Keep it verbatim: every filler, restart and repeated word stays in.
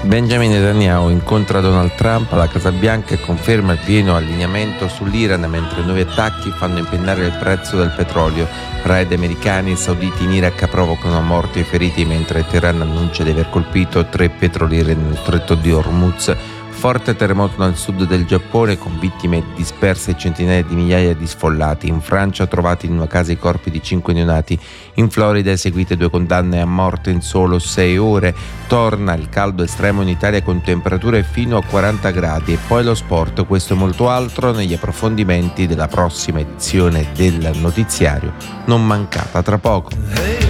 Benjamin Netanyahu incontra Donald Trump alla Casa Bianca e conferma il pieno allineamento sull'Iran, mentre nuovi attacchi fanno impennare il prezzo del petrolio. Raid americani e sauditi in Iraq provocano morti e feriti, mentre Teheran annuncia di aver colpito tre petroliere nel stretto di Hormuz. Forte terremoto nel sud del Giappone con vittime disperse e centinaia di migliaia di sfollati. In Francia trovati in una casa i corpi di cinque neonati. In Florida eseguite due condanne a morte in solo sei ore. Torna il caldo estremo in Italia con temperature fino a quaranta gradi. E poi lo sport, questo e molto altro negli approfondimenti della prossima edizione del notiziario. Non mancata tra poco.